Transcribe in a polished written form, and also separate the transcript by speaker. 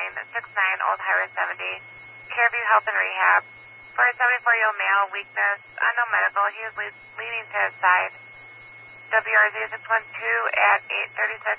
Speaker 1: Old Highway 70, Careview Health and Rehab. For a 74-year-old male, weakness, unknown medical, he is leaning to his side. WRZ 612 at 8:36